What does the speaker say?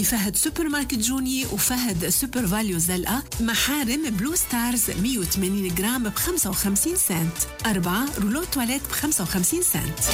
بفهد سوبر ماركت جوني وفهد سوبر فاليو زلقة. محارم بلو ستارز 180 جرام ب 55 سنت. 4 رولو تواليت ب 55 سنت.